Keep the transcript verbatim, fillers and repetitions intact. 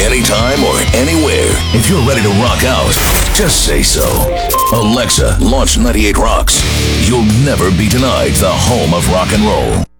anytime or anywhere. If you're ready to rock out, just say so. Alexa, launch ninety-eight Rocks. You'll never be denied the home of rock and roll.